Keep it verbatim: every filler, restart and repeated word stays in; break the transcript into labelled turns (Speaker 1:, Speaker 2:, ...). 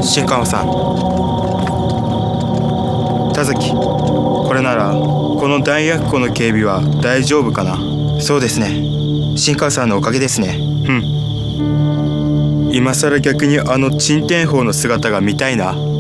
Speaker 1: 新川さん、田崎、これならこの弾薬庫の警備は大丈夫かな。そうですね、新川さんのおかげですね。うん、今さら逆にあの陳天砲の姿が見たいな。